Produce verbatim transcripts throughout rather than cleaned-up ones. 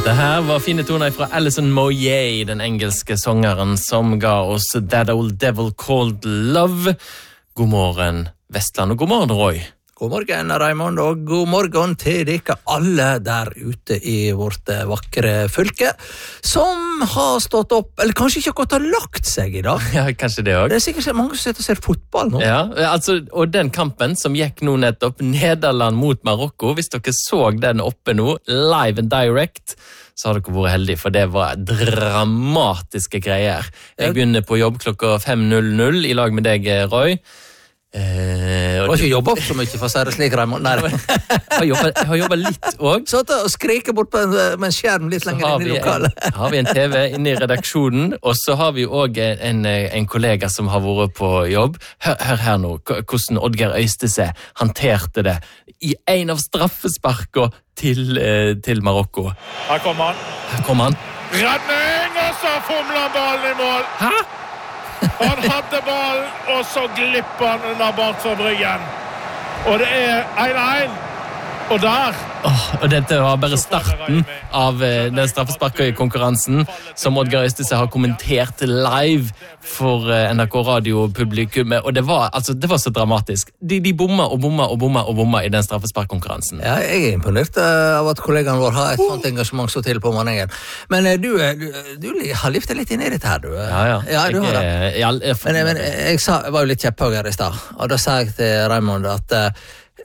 Dette her var fine toner fra Alison Moyet, den engelske sangeren som ga oss That Old Devil Called Love. God morgen, Vestland, og god morgen, Roy. God morgen, Raimond, og god morgen til dere alle der ute i vårt vakre fylke, som har stått opp, eller kanskje ikke akkurat har lagt seg i dag. Ja, kanskje det også. Det er sikkert mange som sitter og ser fotball nå. Ja, altså, og den kampen som gikk nå nettopp, Nederland mot Marokko, hvis dere så den oppe nå, live and direct, så har dere vært heldige, for det var dramatiske greier. Jeg begynner på jobb klokka fem null null i lag med deg, Roy. Eh, du har ikke jobbet opp så mye for å si det slik, Raimond. Nei, jeg har jobbet litt også. Så og skriker bort på en, med en skjerm litt lenger inn i lokalet. En, har vi en T V inne i redaksjonen, og så har vi også en, en kollega som har vært på jobb. Hør, hør her nå, hvordan Oddgeir Øystese håndterte det i en av straffesparkene til, til Marokko. Her kommer han. Her kommer han. Redning, og så fomler han ballen i mål. Hæ? Han hadde ballen, og så glipper han under bak for bryggen. Og det er en en. Og der... Oh, og dette var bare starten av uh, den straffespark-konkurransen som Oddgeir Øystese har kommentert live for uh, N R K Radio-publikummet. Og det var, altså, det var så dramatisk. De, de bomma og bomma og bomma og bomma i den straffespark-konkurransen. Ja, jeg er imponert uh, av at kollegaen vår har et sånt engasjement så til på morgenen. Men uh, du, du, du har liftet litt inn i dette her, du. Ja, ja. Ja, du jeg, har det. Jeg, jeg, jeg, men, men jeg, sa, jeg var jo litt kjepphøyere i stad, og da sa jeg til Raimond at uh,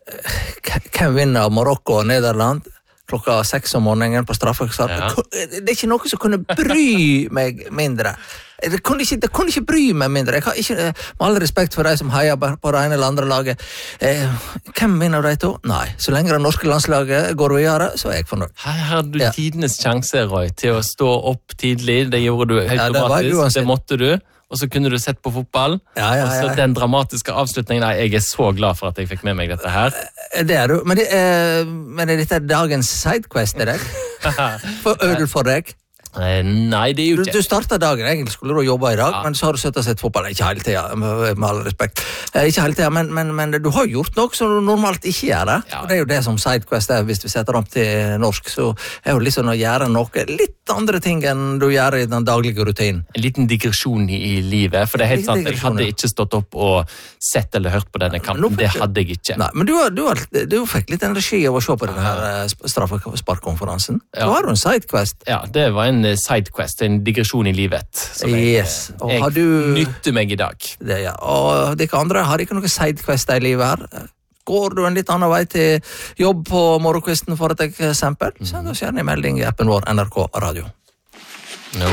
hvem vinner Marokko og Nederland klokka seks om morgenen på straffespark? Ja. Det er ikke noe som kunne bry meg mindre. Det kunne ikke, det kunne ikke bry meg mindre. Jeg har ikke, med all respekt for de som heier på det ene eller andre laget. Eh, hvem vinner de to? Nei. Så lenge det norske landslaget går videre, så er jeg fornøyd. Her har du ja. tidenes sjanse, Roy, til å stå opp tidlig. Det gjorde du helt dramatisk. Ja, det, det måtte du. Og så kunne du sett på fotball, ja, ja, ja. og så den dramatiske avslutningen. Nei, jeg er så glad for at jeg fikk med meg dette her. Det er du, men, det er, men er dette dagens sidequest til deg? For ødel for deg? Nei, det er jo ikke. Du, du startet dagen, egentlig skulle du jobbe i dag, ja. Men så har du sett og sett fotball. Ikke hele tiden, med, med all respekt. Ikke hele tiden, men, men, men du har gjort noe som du normalt ikke gjør det. Ja. Og det er jo det som sidequest er, hvis vi setter om til norsk, så er jo liksom å gjøre noe litt andre ting enn du gjør i den daglige rutinen. En liten digresjon i, i livet, for det er helt sant, jeg hadde ikke stått opp og sett eller hørt på denne kampen. Det hadde jeg ikke. Nei, men du, har, du, har, du fikk litt energi av å se på denne straffesparkkonferansen. Ja. Så har du en sidequest. Ja, det var en sidequest, en digresjon i livet som jeg, yes. og jeg du, nytter meg i dag. Det, ja. Og dere andre har ikke noen sidequest i livet her. Går du en litt annen vei til jobb på morgenkvisten for et eksempel, send oss gjerne en melding i appen vår N R K Radio. Nå,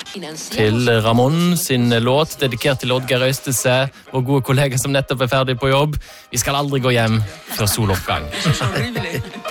til Ramón sin låt, dedikert til Oddgeir Øystese, vår gode kollega som nettopp er ferdig på jobb. Vi skal aldri gå hjem før soloppgang.